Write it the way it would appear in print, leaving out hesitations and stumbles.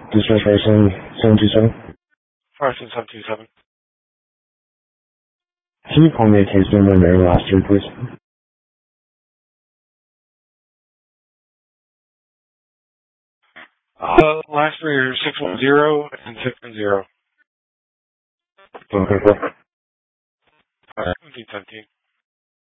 Dispatch 727. 57727. Can you call me a case number and their last two, please? Last three are 610 and 610. Okay, cool. 1717.